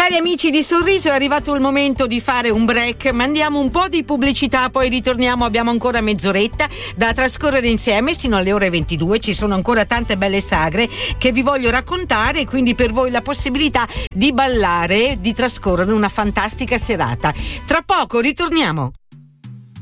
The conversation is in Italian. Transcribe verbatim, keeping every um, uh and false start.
Cari amici di Sorriso, è arrivato il momento di fare un break, mandiamo un po' di pubblicità, poi ritorniamo, abbiamo ancora mezz'oretta da trascorrere insieme sino alle ore ventidue, ci sono ancora tante belle sagre che vi voglio raccontare, quindi per voi la possibilità di ballare, di trascorrere una fantastica serata. Tra poco ritorniamo.